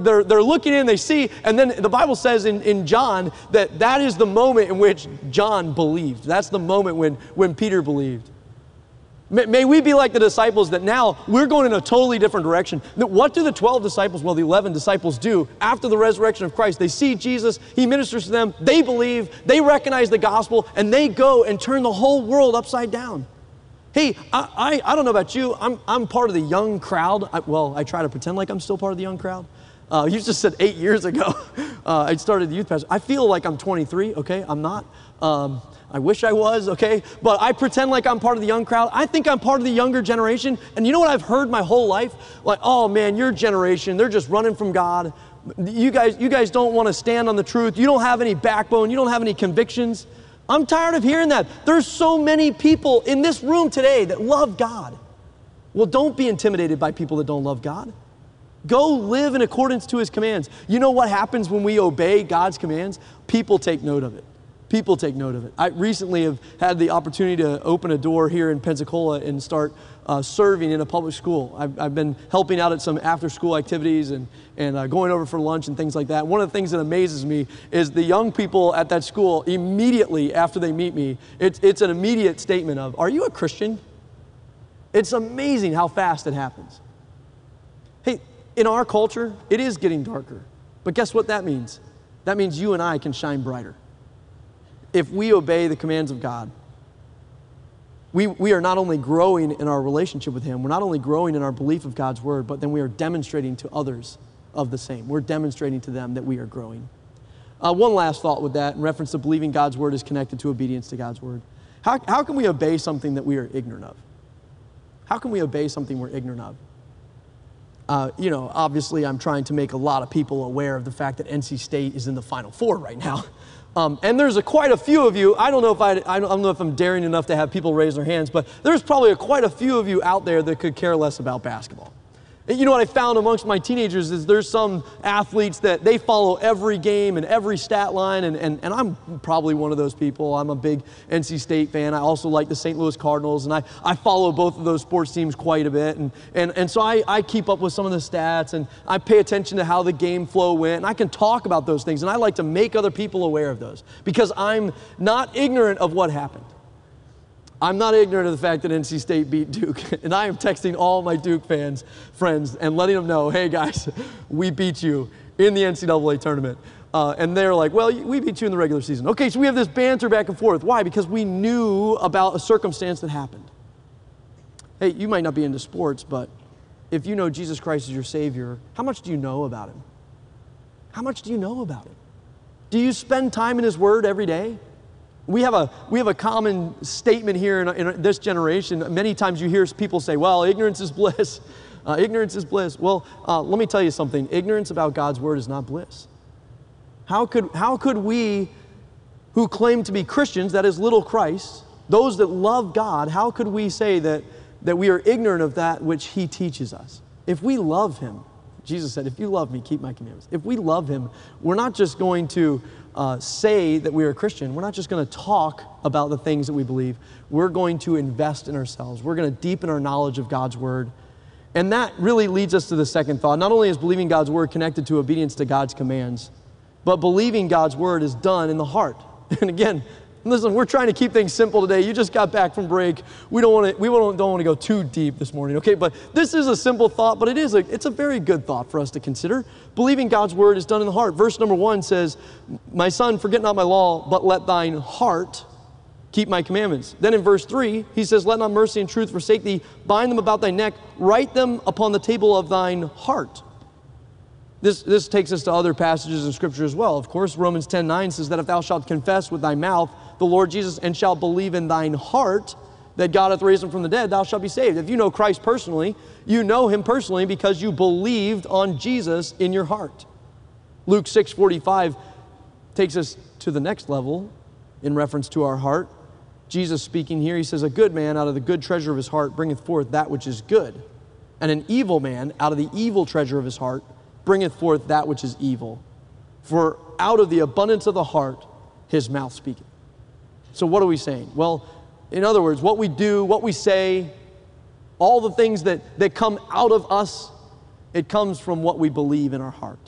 they're looking in, they see, and then the Bible says in John that is the moment in which John believed. That's the moment when Peter believed. May we be like the disciples that now we're going in a totally different direction. What do the 12 disciples, well, the 11 disciples do after the resurrection of Christ? They see Jesus, He ministers to them, they believe, they recognize the gospel, and they go and turn the whole world upside down. Hey, I don't know about you, I'm part of the young crowd. I try to pretend like I'm still part of the young crowd. You just said 8 years ago, I started the youth pastor. I feel like I'm 23, okay? I'm not. I wish I was, okay? But I pretend like I'm part of the young crowd. I think I'm part of the younger generation. And you know what I've heard my whole life? Like, oh man, your generation, they're just running from God. You guys don't want to stand on the truth. You don't have any backbone. You don't have any convictions. I'm tired of hearing that. There's so many people in this room today that love God. Well, don't be intimidated by people that don't love God. Go live in accordance to His commands. You know what happens when we obey God's commands? People take note of it. People take note of it. I recently have had the opportunity to open a door here in Pensacola and start serving in a public school. I've been helping out at some after-school activities and going over for lunch and things like that. One of the things that amazes me is the young people at that school, immediately after they meet me, it's an immediate statement of, "Are you a Christian?" It's amazing how fast it happens. Hey, in our culture, it is getting darker. But guess what that means? That means you and I can shine brighter. If we obey the commands of God, we are not only growing in our relationship with Him, we're not only growing in our belief of God's Word, but then we are demonstrating to others of the same. We're demonstrating to them that we are growing. One last thought with that, in reference to believing God's Word is connected to obedience to God's Word. How can we obey something that we are ignorant of? How can we obey something we're ignorant of? Obviously I'm trying to make a lot of people aware of the fact that NC State is in the Final Four right now. And there's quite a few of you, I don't know if I'm daring enough to have people raise their hands, but there's probably quite a few of you out there that could care less about basketball. You know what I found amongst my teenagers is there's some athletes that they follow every game and every stat line, and I'm probably one of those people. I'm a big NC State fan. I also like the St. Louis Cardinals, and I follow both of those sports teams quite a bit, and so I keep up with some of the stats, and I pay attention to how the game flow went, and I can talk about those things, and I like to make other people aware of those because I'm not ignorant of what happened. I'm not ignorant of the fact that NC State beat Duke, and I am texting all my Duke friends, and letting them know, hey guys, we beat you in the NCAA tournament. And they're like, well, we beat you in the regular season. Okay, so we have this banter back and forth. Why? Because we knew about a circumstance that happened. Hey, you might not be into sports, but if you know Jesus Christ is your Savior, how much do you know about Him? How much do you know about Him? Do you spend time in His Word every day? We have a common statement here in this generation. Many times you hear people say, well, ignorance is bliss. Ignorance is bliss. Well, let me tell you something. Ignorance about God's Word is not bliss. How could we who claim to be Christians, that is little Christ, those that love God, how could we say that we are ignorant of that which He teaches us? If we love Him, Jesus said, if you love me, keep my commandments. If we love Him, we're not just going to say that we are a Christian. We're not just going to talk about the things that we believe. We're going to invest in ourselves. We're going to deepen our knowledge of God's Word. And that really leads us to the second thought. Not only is believing God's Word connected to obedience to God's commands, but believing God's Word is done in the heart. And again, listen, we're trying to keep things simple today. You just got back from break. We don't want to go too deep this morning, okay? But this is a simple thought, but it's a very good thought for us to consider. Believing God's Word is done in the heart. Verse number 1 says, my son, forget not my law, but let thine heart keep my commandments. Then in verse 3, he says, let not mercy and truth forsake thee. Bind them about thy neck. Write them upon the table of thine heart. This takes us to other passages in Scripture as well. Of course, Romans 10:9 says that if thou shalt confess with thy mouth the Lord Jesus and shalt believe in thine heart that God hath raised Him from the dead, thou shalt be saved. If you know Christ personally, you know Him personally because you believed on Jesus in your heart. Luke 6:45 takes us to the next level in reference to our heart. Jesus speaking here, He says, a good man out of the good treasure of his heart bringeth forth that which is good, and an evil man out of the evil treasure of his heart bringeth forth that which is evil. For out of the abundance of the heart his mouth speaketh. So what are we saying? Well, in other words, what we do, what we say, all the things that come out of us, it comes from what we believe in our heart.